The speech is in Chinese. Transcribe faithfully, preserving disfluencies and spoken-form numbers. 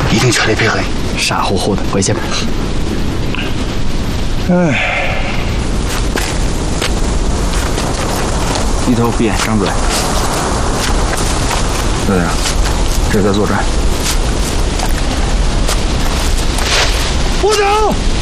一定全力配合你。 傻乎乎的，回去吧。 哎，低头闭眼，张嘴。对呀，这在作战。 部长。